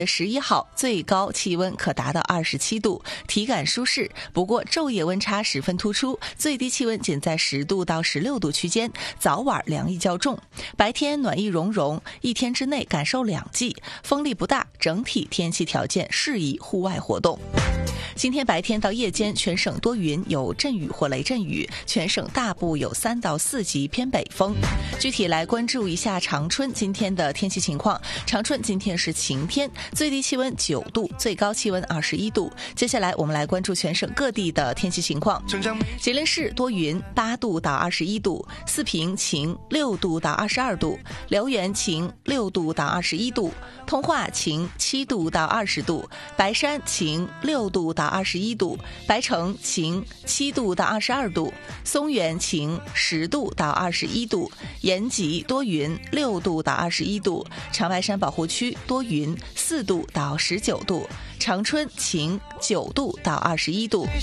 11号最高气温可达到27度，体感舒适。不过昼夜温差十分突出，最低气温仅在10度到16度区间，早晚凉意较重。白天暖意融融，一天之内感受两季，风力不大，整体天气条件适宜户外活动。今天白天到夜间，全省多云，有阵雨或雷阵雨，全省大部有3到4级偏北风。具体来关注一下长春今天的天气情况。长春今天是晴天，最低气温9度，最高气温21度。接下来我们来关注全省各地的天气情况。吉林市多云，8度到21度；四平晴，6度到22度；辽源晴，6度到21度；通化晴，7度到20度；白山晴，6度到21度；白城晴，7度到22度；松原晴，10度到21度；延吉多云，6度到21度；长白山保护区多云，4度到19度；长春晴，9度到21度。